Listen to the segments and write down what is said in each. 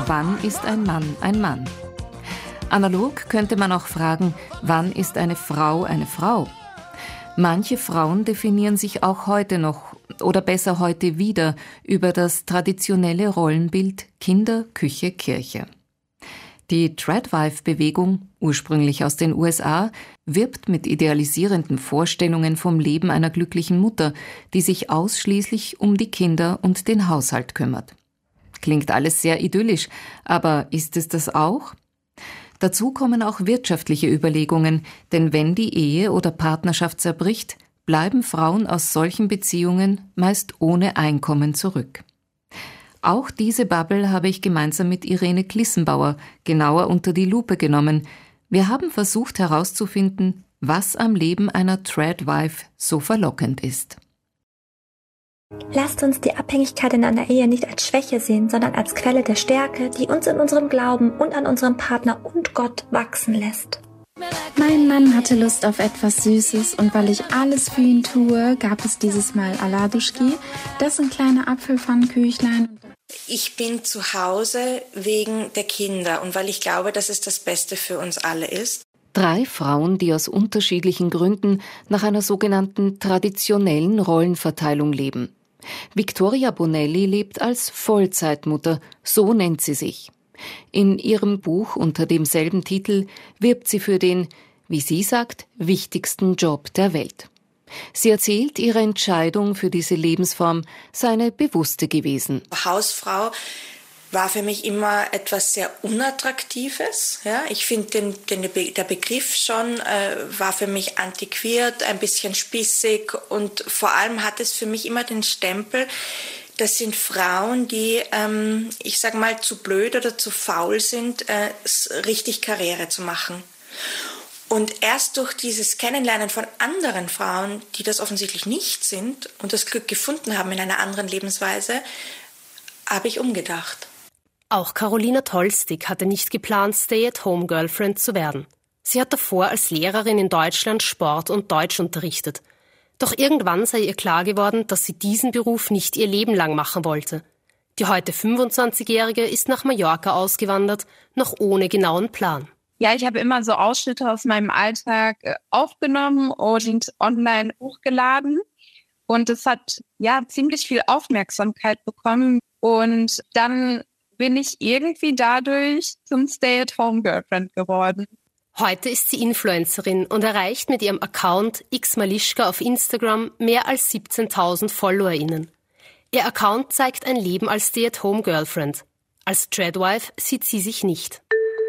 wann ist ein Mann ein Mann? Analog könnte man auch fragen, wann ist eine Frau eine Frau? Manche Frauen definieren sich auch heute noch, oder besser heute wieder, über das traditionelle Rollenbild Kinder, Küche, Kirche. Die Tradwife-Bewegung, ursprünglich aus den USA, wirbt mit idealisierenden Vorstellungen vom Leben einer glücklichen Mutter, die sich ausschließlich um die Kinder und den Haushalt kümmert. Klingt alles sehr idyllisch, aber ist es das auch? Dazu kommen auch wirtschaftliche Überlegungen, denn wenn die Ehe oder Partnerschaft zerbricht, bleiben Frauen aus solchen Beziehungen meist ohne Einkommen zurück. Auch diese Bubble habe ich gemeinsam mit Irene Klissenbauer genauer unter die Lupe genommen. Wir haben versucht herauszufinden, was am Leben einer Tradwife so verlockend ist. Lasst uns die Abhängigkeit in einer Ehe nicht als Schwäche sehen, sondern als Quelle der Stärke, die uns in unserem Glauben und an unserem Partner und Gott wachsen lässt. Mein Mann hatte Lust auf etwas Süßes und weil ich alles für ihn tue, gab es dieses Mal Aladuschki. Das sind kleine Apfelpfannkuchlein. Ich bin zu Hause wegen der Kinder und weil ich glaube, dass es das Beste für uns alle ist. 3 Frauen, die aus unterschiedlichen Gründen nach einer sogenannten traditionellen Rollenverteilung leben. Victoria Bonelli lebt als Vollzeitmutter, so nennt sie sich. In ihrem Buch unter demselben Titel wirbt sie für den, wie sie sagt, wichtigsten Job der Welt. Sie erzählt, ihre Entscheidung für diese Lebensform sei eine bewusste gewesen. Hausfrau war für mich immer etwas sehr Unattraktives. Ja, ich finde der Begriff schon war für mich antiquiert, ein bisschen spießig und vor allem hat es für mich immer den Stempel, das sind Frauen, die, ich sag mal, zu blöd oder zu faul sind, richtig Karriere zu machen. Und erst durch dieses Kennenlernen von anderen Frauen, die das offensichtlich nicht sind und das Glück gefunden haben in einer anderen Lebensweise, habe ich umgedacht. Auch Carolina Tolstig hatte nicht geplant, Stay-at-home-Girlfriend zu werden. Sie hat davor als Lehrerin in Deutschland Sport und Deutsch unterrichtet. Doch irgendwann sei ihr klar geworden, dass sie diesen Beruf nicht ihr Leben lang machen wollte. Die heute 25-Jährige ist nach Mallorca ausgewandert, noch ohne genauen Plan. Ja, ich habe immer so Ausschnitte aus meinem Alltag aufgenommen und online hochgeladen. Und es hat ja ziemlich viel Aufmerksamkeit bekommen. Und dann bin ich irgendwie dadurch zum Stay-at-home-Girlfriend geworden. Heute ist sie Influencerin und erreicht mit ihrem Account xmalischka auf Instagram mehr als 17.000 FollowerInnen. Ihr Account zeigt ein Leben als Stay-at-home-Girlfriend. Als Tradwife sieht sie sich nicht.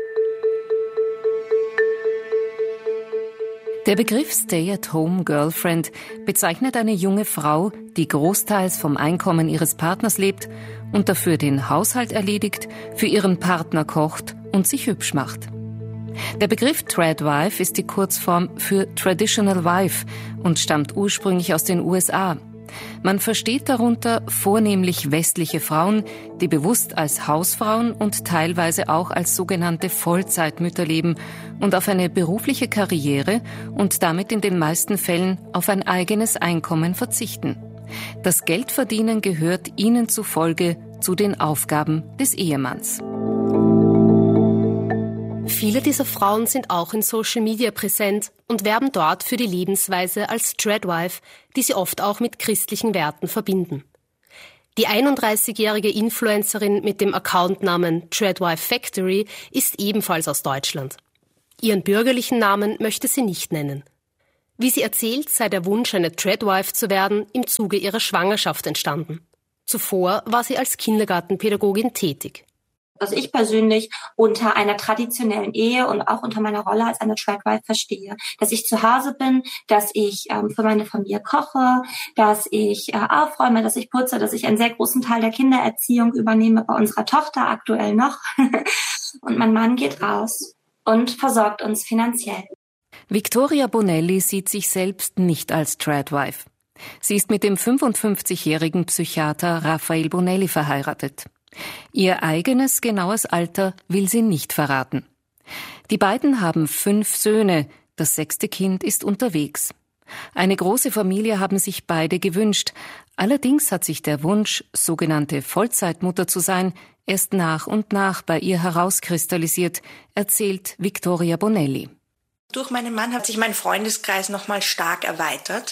Der Begriff Stay-at-home-Girlfriend bezeichnet eine junge Frau, die großteils vom Einkommen ihres Partners lebt und dafür den Haushalt erledigt, für ihren Partner kocht und sich hübsch macht. Der Begriff Tradwife ist die Kurzform für Traditional Wife und stammt ursprünglich aus den USA. Man versteht darunter vornehmlich westliche Frauen, die bewusst als Hausfrauen und teilweise auch als sogenannte Vollzeitmütter leben und auf eine berufliche Karriere und damit in den meisten Fällen auf ein eigenes Einkommen verzichten. Das Geldverdienen gehört ihnen zufolge zu den Aufgaben des Ehemanns. Viele dieser Frauen sind auch in Social Media präsent und werben dort für die Lebensweise als Tradwife, die sie oft auch mit christlichen Werten verbinden. Die 31-jährige Influencerin mit dem Accountnamen Tradwife Factory ist ebenfalls aus Deutschland. Ihren bürgerlichen Namen möchte sie nicht nennen. Wie sie erzählt, sei der Wunsch, eine Tradwife zu werden, im Zuge ihrer Schwangerschaft entstanden. Zuvor war sie als Kindergartenpädagogin tätig. Was ich persönlich unter einer traditionellen Ehe und auch unter meiner Rolle als eine Tradwife verstehe. Dass ich zu Hause bin, dass ich für meine Familie koche, dass ich aufräume, dass ich putze, dass ich einen sehr großen Teil der Kindererziehung übernehme, bei unserer Tochter aktuell noch. Und mein Mann geht raus und versorgt uns finanziell. Victoria Bonelli sieht sich selbst nicht als Tradwife. Sie ist mit dem 55-jährigen Psychiater Raphael Bonelli verheiratet. Ihr eigenes genaues Alter will sie nicht verraten. Die beiden haben 5 Söhne, das 6. Kind ist unterwegs. Eine große Familie haben sich beide gewünscht, Allerdings hat sich der Wunsch, sogenannte Vollzeitmutter zu sein, erst nach und nach bei ihr herauskristallisiert, erzählt Victoria Bonelli. Durch meinen Mann hat sich mein Freundeskreis nochmal stark erweitert.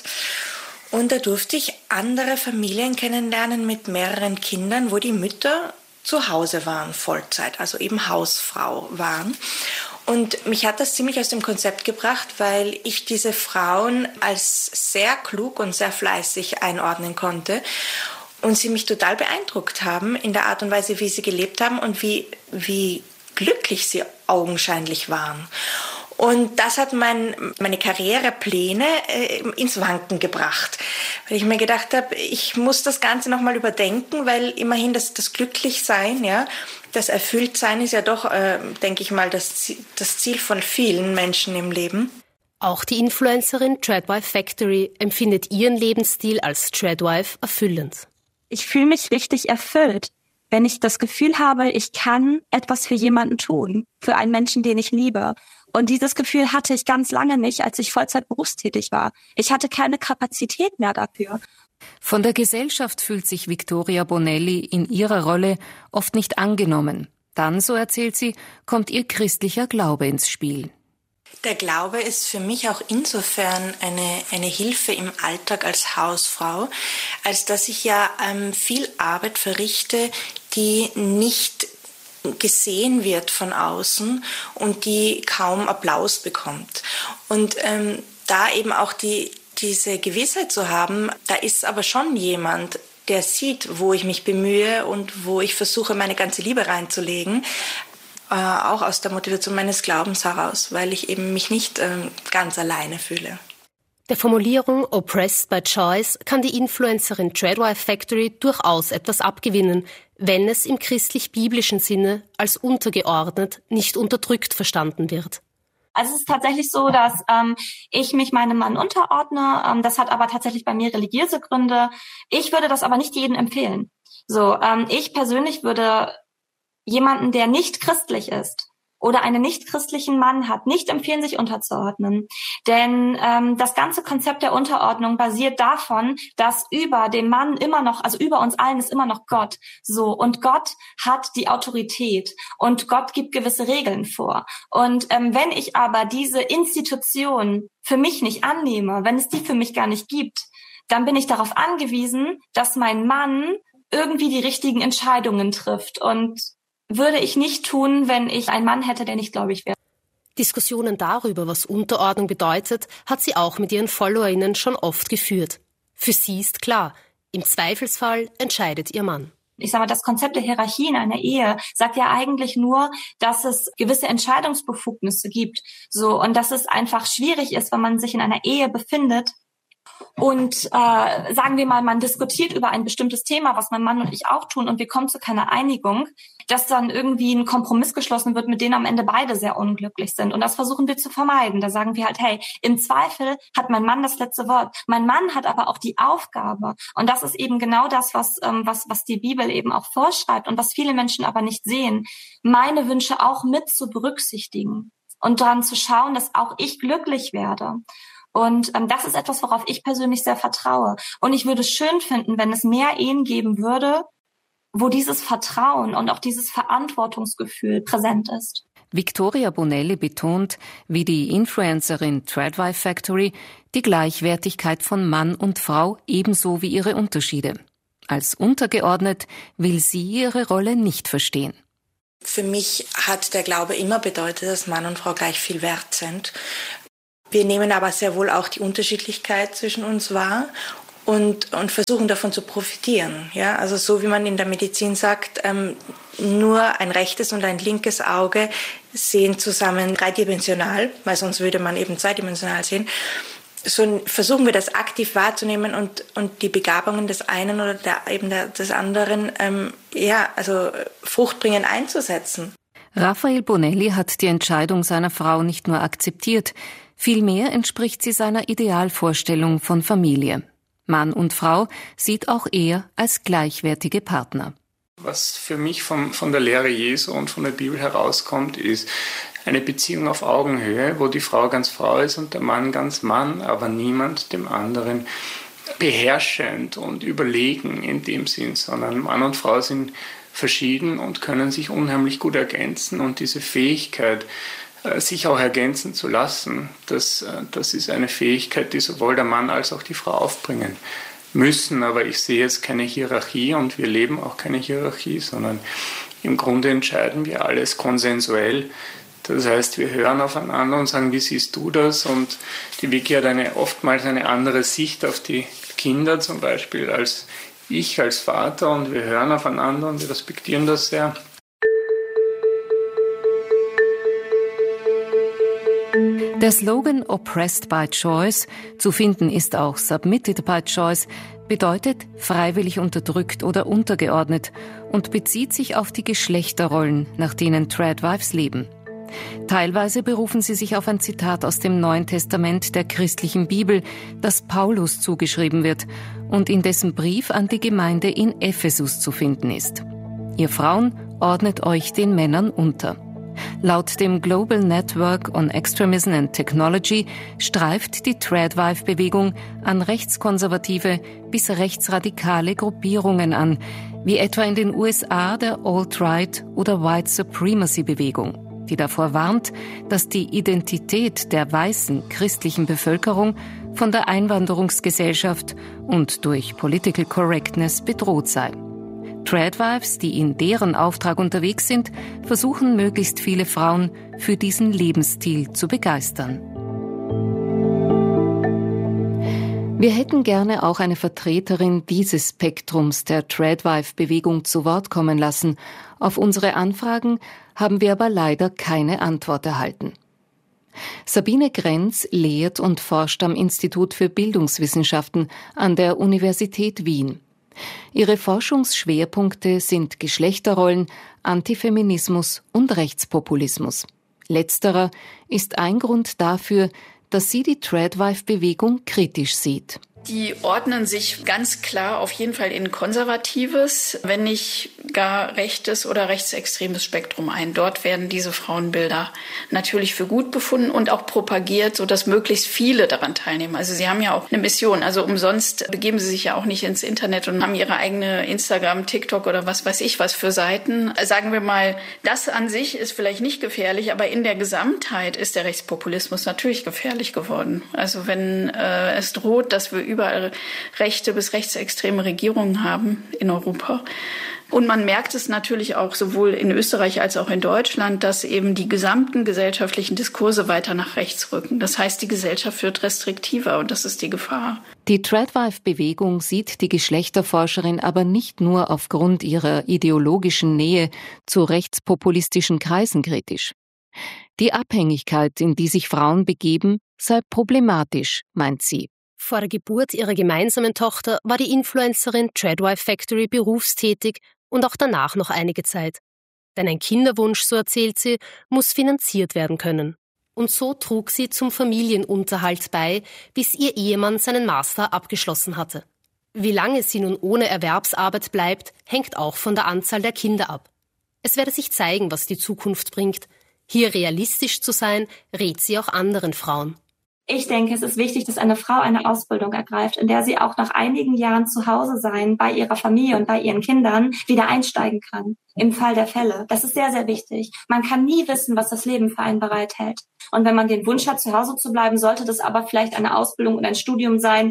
Und da durfte ich andere Familien kennenlernen mit mehreren Kindern, wo die Mütter zu Hause waren, Vollzeit, also eben Hausfrau waren. Und mich hat das ziemlich aus dem Konzept gebracht, weil ich diese Frauen als sehr klug und sehr fleißig einordnen konnte und sie mich total beeindruckt haben in der Art und Weise, wie sie gelebt haben und wie glücklich sie augenscheinlich waren. Und das hat meine Karrierepläne ins Wanken gebracht, weil ich mir gedacht habe, ich muss das Ganze nochmal überdenken, weil immerhin das Glücklichsein, ja, das Erfülltsein ist ja doch, denke ich mal, das Ziel von vielen Menschen im Leben. Auch die Influencerin Tradwife Factory empfindet ihren Lebensstil als Tradwife erfüllend. Ich fühle mich richtig erfüllt, wenn ich das Gefühl habe, ich kann etwas für jemanden tun, für einen Menschen, den ich liebe. Und dieses Gefühl hatte ich ganz lange nicht, als ich Vollzeit berufstätig war. Ich hatte keine Kapazität mehr dafür. Von der Gesellschaft fühlt sich Victoria Bonelli in ihrer Rolle oft nicht angenommen. Dann, so erzählt sie, kommt ihr christlicher Glaube ins Spiel. Der Glaube ist für mich auch insofern eine Hilfe im Alltag als Hausfrau, als dass ich ja viel Arbeit verrichte, die nicht gesehen wird von außen und die kaum Applaus bekommt. Und da eben auch diese Gewissheit zu haben, da ist aber schon jemand, der sieht, wo ich mich bemühe und wo ich versuche, meine ganze Liebe reinzulegen, auch aus der Motivation meines Glaubens heraus, weil ich eben mich nicht ganz alleine fühle. Der Formulierung Oppressed by Choice kann die Influencerin Tradwife Factory durchaus etwas abgewinnen, wenn es im christlich-biblischen Sinne als untergeordnet, nicht unterdrückt verstanden wird. Also es ist tatsächlich so, dass ich mich meinem Mann unterordne. Das hat aber tatsächlich bei mir religiöse Gründe. Ich würde das aber nicht jedem empfehlen. Ich persönlich würde jemanden, der nicht christlich ist oder einen nicht-christlichen Mann hat, nicht empfehlen, sich unterzuordnen. Denn das ganze Konzept der Unterordnung basiert davon, dass über dem Mann immer noch, also über uns allen ist immer noch Gott. Und Gott hat die Autorität und Gott gibt gewisse Regeln vor. Und wenn ich aber diese Institution für mich nicht annehme, wenn es die für mich gar nicht gibt, dann bin ich darauf angewiesen, dass mein Mann irgendwie die richtigen Entscheidungen trifft. Und würde ich nicht tun, wenn ich einen Mann hätte, der nicht gläubig wäre. Diskussionen darüber, was Unterordnung bedeutet, hat sie auch mit ihren FollowerInnen schon oft geführt. Für sie ist klar, im Zweifelsfall entscheidet ihr Mann. Ich sage mal, das Konzept der Hierarchie in einer Ehe sagt ja eigentlich nur, dass es gewisse Entscheidungsbefugnisse gibt. Und dass es einfach schwierig ist, wenn man sich in einer Ehe befindet, und sagen wir mal, man diskutiert über ein bestimmtes Thema, was mein Mann und ich auch tun, und wir kommen zu keiner Einigung, dass dann irgendwie ein Kompromiss geschlossen wird, mit dem am Ende beide sehr unglücklich sind. Und das versuchen wir zu vermeiden. Da sagen wir halt, hey, im Zweifel hat mein Mann das letzte Wort. Mein Mann hat aber auch die Aufgabe. Und das ist eben genau das, was die Bibel eben auch vorschreibt und was viele Menschen aber nicht sehen, meine Wünsche auch mit zu berücksichtigen und daran zu schauen, dass auch ich glücklich werde. Und das ist etwas, worauf ich persönlich sehr vertraue. Und ich würde es schön finden, wenn es mehr Ehen geben würde, wo dieses Vertrauen und auch dieses Verantwortungsgefühl präsent ist. Victoria Bonelli betont, wie die Influencerin Tradwife Factory, die Gleichwertigkeit von Mann und Frau ebenso wie ihre Unterschiede. Als untergeordnet will sie ihre Rolle nicht verstehen. Für mich hat der Glaube immer bedeutet, dass Mann und Frau gleich viel wert sind. Wir nehmen aber sehr wohl auch die Unterschiedlichkeit zwischen uns wahr und versuchen davon zu profitieren. Ja? Also so wie man in der Medizin sagt, nur ein rechtes und ein linkes Auge sehen zusammen dreidimensional, weil sonst würde man eben zweidimensional sehen. So versuchen wir das aktiv wahrzunehmen und die Begabungen des einen oder des anderen fruchtbringend einzusetzen. Raphael Bonelli hat die Entscheidung seiner Frau nicht nur akzeptiert, vielmehr entspricht sie seiner Idealvorstellung von Familie. Mann und Frau sieht auch er als gleichwertige Partner. Was für mich von der Lehre Jesu und von der Bibel herauskommt, ist eine Beziehung auf Augenhöhe, wo die Frau ganz Frau ist und der Mann ganz Mann, aber niemand dem anderen beherrschend und überlegen in dem Sinn, sondern Mann und Frau sind verschieden und können sich unheimlich gut ergänzen. Und diese Fähigkeit, sich auch ergänzen zu lassen, das ist eine Fähigkeit, die sowohl der Mann als auch die Frau aufbringen müssen. Aber ich sehe jetzt keine Hierarchie und wir leben auch keine Hierarchie, sondern im Grunde entscheiden wir alles konsensuell. Das heißt, wir hören aufeinander und sagen, wie siehst du das? Und die Vicky hat oftmals eine andere Sicht auf die Kinder zum Beispiel als ich als Vater, und wir hören aufeinander und wir respektieren das sehr. Der Slogan Oppressed by Choice, zu finden ist auch Submitted by Choice, bedeutet freiwillig unterdrückt oder untergeordnet und bezieht sich auf die Geschlechterrollen, nach denen Tradwives leben. Teilweise berufen sie sich auf ein Zitat aus dem Neuen Testament der christlichen Bibel, das Paulus zugeschrieben wird und in dessen Brief an die Gemeinde in Ephesus zu finden ist. Ihr Frauen, ordnet euch den Männern unter. Laut dem Global Network on Extremism and Technology streift die Tradwife-Bewegung an rechtskonservative bis rechtsradikale Gruppierungen an, wie etwa in den USA der Alt-Right oder White Supremacy-Bewegung, die davor warnt, dass die Identität der weißen christlichen Bevölkerung von der Einwanderungsgesellschaft und durch Political Correctness bedroht sei. Tradwives, die in deren Auftrag unterwegs sind, versuchen möglichst viele Frauen für diesen Lebensstil zu begeistern. Wir hätten gerne auch eine Vertreterin dieses Spektrums der Tradwife-Bewegung zu Wort kommen lassen. Auf unsere Anfragen haben wir aber leider keine Antwort erhalten. Sabine Grenz lehrt und forscht am Institut für Bildungswissenschaften an der Universität Wien. Ihre Forschungsschwerpunkte sind Geschlechterrollen, Antifeminismus und Rechtspopulismus. Letzterer ist ein Grund dafür, dass sie die Tradwife-Bewegung kritisch sieht. Die ordnen sich ganz klar auf jeden Fall in konservatives, wenn nicht gar rechtes oder rechtsextremes Spektrum ein. Dort werden diese Frauenbilder natürlich für gut befunden und auch propagiert, sodass möglichst viele daran teilnehmen. Also sie haben ja auch eine Mission. Also umsonst begeben sie sich ja auch nicht ins Internet und haben ihre eigene Instagram, TikTok oder was weiß ich was für Seiten. Sagen wir mal, das an sich ist vielleicht nicht gefährlich, aber in der Gesamtheit ist der Rechtspopulismus natürlich gefährlich geworden. Also wenn es droht, dass wir überall rechte bis rechtsextreme Regierungen haben in Europa. Und man merkt es natürlich auch sowohl in Österreich als auch in Deutschland, dass eben die gesamten gesellschaftlichen Diskurse weiter nach rechts rücken. Das heißt, die Gesellschaft wird restriktiver und das ist die Gefahr. Die Tradwife-Bewegung sieht die Geschlechterforscherin aber nicht nur aufgrund ihrer ideologischen Nähe zu rechtspopulistischen Kreisen kritisch. Die Abhängigkeit, in die sich Frauen begeben, sei problematisch, meint sie. Vor der Geburt ihrer gemeinsamen Tochter war die Influencerin Tradwife Factory berufstätig und auch danach noch einige Zeit. Denn ein Kinderwunsch, so erzählt sie, muss finanziert werden können. Und so trug sie zum Familienunterhalt bei, bis ihr Ehemann seinen Master abgeschlossen hatte. Wie lange sie nun ohne Erwerbsarbeit bleibt, hängt auch von der Anzahl der Kinder ab. Es werde sich zeigen, was die Zukunft bringt. Hier realistisch zu sein, rät sie auch anderen Frauen. Ich denke, es ist wichtig, dass eine Frau eine Ausbildung ergreift, in der sie auch nach einigen Jahren zu Hause sein, bei ihrer Familie und bei ihren Kindern wieder einsteigen kann. Im Fall der Fälle. Das ist sehr, sehr wichtig. Man kann nie wissen, was das Leben für einen bereithält. Und wenn man den Wunsch hat, zu Hause zu bleiben, sollte das aber vielleicht eine Ausbildung und ein Studium sein,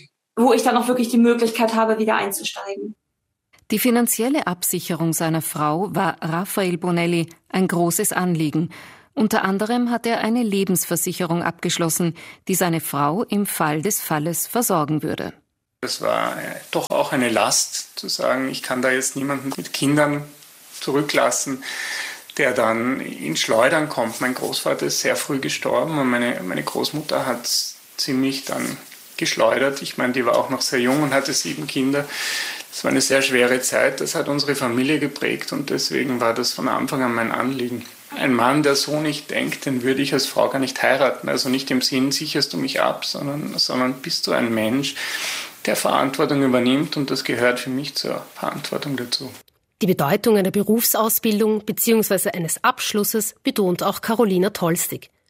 wo ich dann auch wirklich die Möglichkeit habe, wieder einzusteigen. Die finanzielle Absicherung seiner Frau war Raphael Bonelli ein großes Anliegen. Unter anderem hat er eine Lebensversicherung abgeschlossen, die seine Frau im Fall des Falles versorgen würde. Es war doch auch eine Last, zu sagen, ich kann da jetzt niemanden mit Kindern zurücklassen, der dann ins Schleudern kommt. Mein Großvater ist sehr früh gestorben und meine Großmutter hat ziemlich dann geschleudert. Ich meine, die war auch noch sehr jung und hatte 7 Kinder. Das war eine sehr schwere Zeit, das hat unsere Familie geprägt und deswegen war das von Anfang an mein Anliegen. Ein Mann, der so nicht denkt, den würde ich als Frau gar nicht heiraten. Also nicht im Sinn, sicherst du mich ab, sondern bist du ein Mensch, der Verantwortung übernimmt und das gehört für mich zur Verantwortung dazu. Die Bedeutung einer Berufsausbildung bzw. eines Abschlusses betont auch Carolina Tolstig.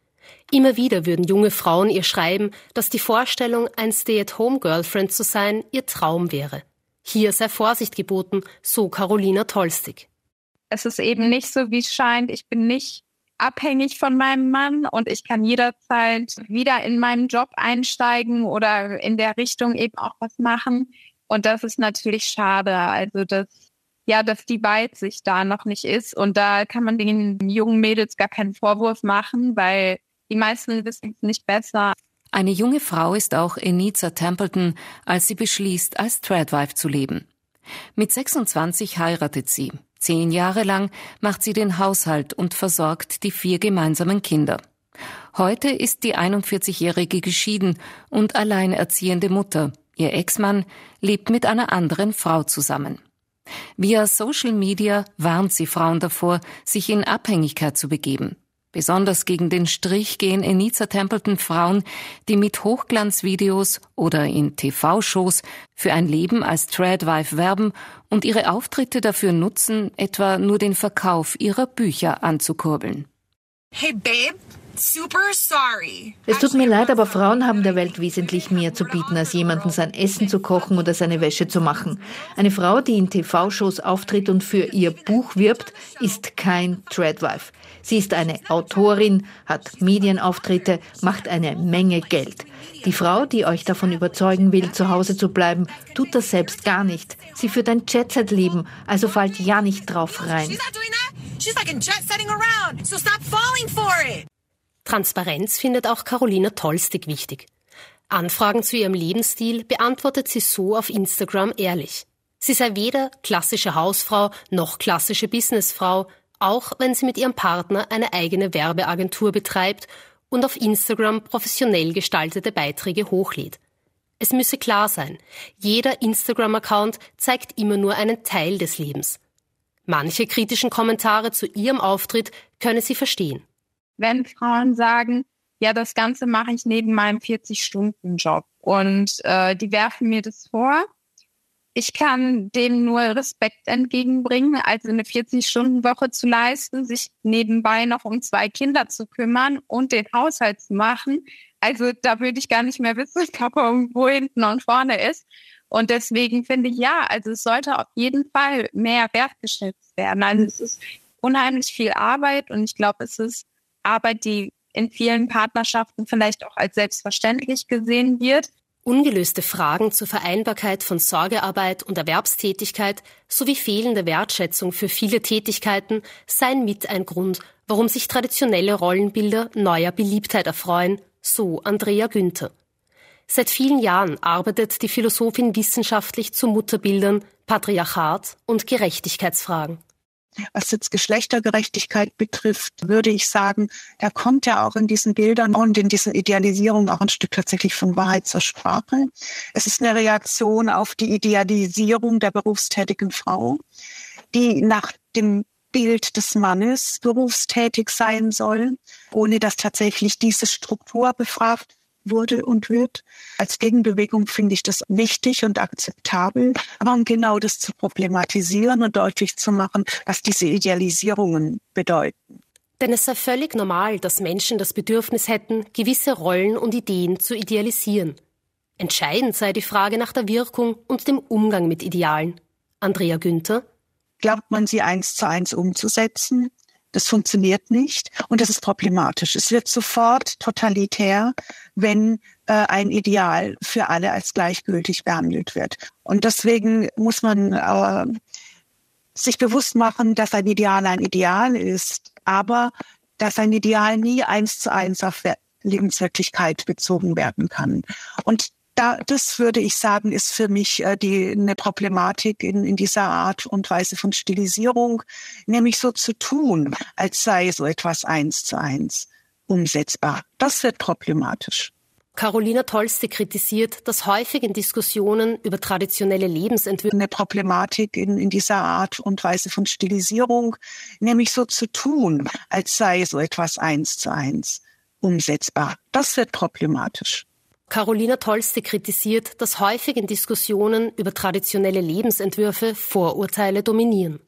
Immer wieder würden junge Frauen ihr schreiben, dass die Vorstellung, ein Stay-at-home-Girlfriend zu sein, ihr Traum wäre. Hier sei Vorsicht geboten, so Karolina Tolstig. Es ist eben nicht so, wie es scheint. Ich bin nicht abhängig von meinem Mann und ich kann jederzeit wieder in meinen Job einsteigen oder in der Richtung eben auch was machen. Und das ist natürlich schade. Also dass die Weitsicht da noch nicht ist. Und da kann man den jungen Mädels gar keinen Vorwurf machen, weil die meisten wissen es nicht besser. Eine junge Frau ist auch Enitza Templeton, als sie beschließt, als Tradwife zu leben. Mit 26 heiratet sie. 10 Jahre lang macht sie den Haushalt und versorgt die 4 gemeinsamen Kinder. Heute ist die 41-Jährige geschieden und alleinerziehende Mutter. Ihr Ex-Mann lebt mit einer anderen Frau zusammen. Via Social Media warnt sie Frauen davor, sich in Abhängigkeit zu begeben. Besonders gegen den Strich gehen Enitza Templeton Frauen, die mit Hochglanzvideos oder in TV-Shows für ein Leben als Tradwife werben und ihre Auftritte dafür nutzen, etwa nur den Verkauf ihrer Bücher anzukurbeln. Hey babe, super sorry. Es tut mir leid, aber Frauen haben der Welt wesentlich mehr zu bieten, als jemandem sein Essen zu kochen oder seine Wäsche zu machen. Eine Frau, die in TV-Shows auftritt und für ihr Buch wirbt, ist kein Tradwife. Sie ist eine Autorin, hat Medienauftritte, macht eine Menge Geld. Die Frau, die euch davon überzeugen will, zu Hause zu bleiben, tut das selbst gar nicht. Sie führt ein Jet-Set-Leben, also fallt ja nicht drauf rein. Transparenz findet auch Karolina Tolstig wichtig. Anfragen zu ihrem Lebensstil beantwortet sie so auf Instagram ehrlich. Sie sei weder klassische Hausfrau noch klassische Businessfrau, auch wenn sie mit ihrem Partner eine eigene Werbeagentur betreibt und auf Instagram professionell gestaltete Beiträge hochlädt. Es müsse klar sein, jeder Instagram-Account zeigt immer nur einen Teil des Lebens. Manche kritischen Kommentare zu ihrem Auftritt könne sie verstehen. Wenn Frauen sagen, ja, das Ganze mache ich neben meinem 40-Stunden-Job und die werfen mir das vor, ich kann dem nur Respekt entgegenbringen, also eine 40-Stunden-Woche zu leisten, sich nebenbei noch um 2 Kinder zu kümmern und den Haushalt zu machen. Also da würde ich gar nicht mehr wissen, wo hinten und vorne ist. Und deswegen finde ich, ja, also es sollte auf jeden Fall mehr wertgeschätzt werden. Also es ist unheimlich viel Arbeit und ich glaube, es ist Arbeit, die in vielen Partnerschaften vielleicht auch als selbstverständlich gesehen wird. Ungelöste Fragen zur Vereinbarkeit von Sorgearbeit und Erwerbstätigkeit sowie fehlende Wertschätzung für viele Tätigkeiten seien mit ein Grund, warum sich traditionelle Rollenbilder neuer Beliebtheit erfreuen, so Andrea Günther. Seit vielen Jahren arbeitet die Philosophin wissenschaftlich zu Mutterbildern, Patriarchat und Gerechtigkeitsfragen. Was jetzt Geschlechtergerechtigkeit betrifft, würde ich sagen, da kommt ja auch in diesen Bildern und in diesen Idealisierungen auch ein Stück tatsächlich von Wahrheit zur Sprache. Es ist eine Reaktion auf die Idealisierung der berufstätigen Frau, die nach dem Bild des Mannes berufstätig sein soll, ohne dass tatsächlich diese Struktur befragt wurde und wird. Als Gegenbewegung finde ich das wichtig und akzeptabel, aber um genau das zu problematisieren und deutlich zu machen, was diese Idealisierungen bedeuten. Denn es sei völlig normal, dass Menschen das Bedürfnis hätten, gewisse Rollen und Ideen zu idealisieren. Entscheidend sei die Frage nach der Wirkung und dem Umgang mit Idealen. Andrea Günther: Glaubt man, sie 1:1 umzusetzen? Das funktioniert nicht und das ist problematisch. Es wird sofort totalitär, wenn ein Ideal für alle als gleichgültig behandelt wird. Und deswegen muss man sich bewusst machen, dass ein Ideal ist, aber dass ein Ideal nie 1:1 auf Lebenswirklichkeit bezogen werden kann. Und das würde ich sagen, ist für mich eine Problematik in dieser Art und Weise von Stilisierung, nämlich so zu tun, als sei so etwas 1:1 umsetzbar. Das wird problematisch. Karolina Tolstig kritisiert, dass häufig in Diskussionen über traditionelle Lebensentwürfe eine Problematik in dieser Art und Weise von Stilisierung, nämlich so zu tun, als sei so etwas 1:1 umsetzbar. Das wird problematisch. Karolina Tolstig kritisiert, dass häufig in Diskussionen über traditionelle Lebensentwürfe Vorurteile dominieren.